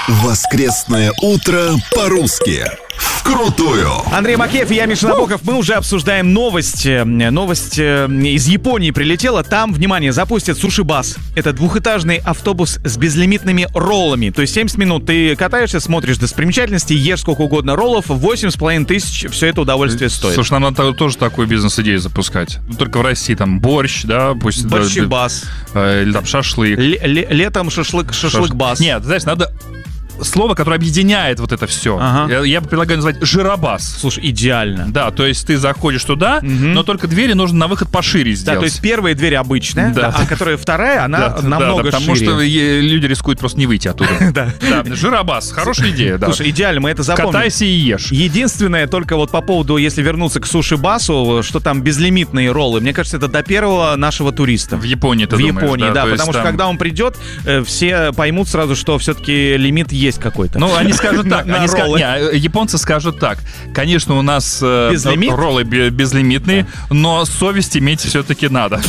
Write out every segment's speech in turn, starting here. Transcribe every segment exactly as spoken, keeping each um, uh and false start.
Воскресное утро по-русски. Вкрутую. Андрей Макеев и я, Миша Набоков. Мы уже обсуждаем новость. Новость из Японии прилетела. Там, внимание, запустят суши-бас. Это двухэтажный автобус с безлимитными роллами. То есть семьдесят минут ты катаешься, смотришь достопримечательности, ешь сколько угодно роллов. восемь с половиной тысяч все это удовольствие стоит. Слушай, нам надо тоже такую бизнес-идею запускать. Только в России там борщ, да, пусть... Борщи-бас. Да, или там шашлык. Л- л- летом шашлык, шашлык-бас. Нет, знаешь, надо... Слово, которое объединяет вот это все. Ага. Я, я предлагаю назвать жиробас. Слушай, идеально. Да, то есть ты заходишь туда, угу. но только двери нужно на выход пошире сделать. Да, то есть первая дверь обычная, да. Да, а которая вторая, она да, намного да, да, потому шире. Потому что люди рискуют просто не выйти оттуда. Да. Да, жиробас, хорошая идея. Слушай, идеально, мы это запомним. Катайся и ешь. Единственное, только вот по поводу, если вернуться к суши-басу, что там безлимитные роллы, мне кажется, это до первого нашего туриста. В Японии, ты В думаешь? Японии, да, да потому что там... когда он придет, все поймут сразу, что все-таки лимит есть какой-то. Ну, они скажут так, на, они на ска... Не, японцы скажут так. Конечно, у нас э, Безлимит? роллы безлимитные, но совесть иметь все-таки надо.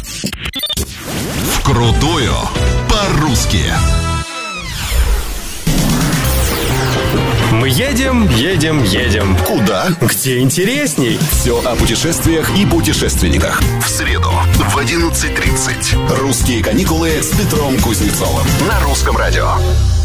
Вкрутую по-русски. Мы едем, едем, едем. Куда? Где интересней? Все о путешествиях и путешественниках. В среду в одиннадцать тридцать. Русские каникулы с Петром Кузнецовым. На Русском радио.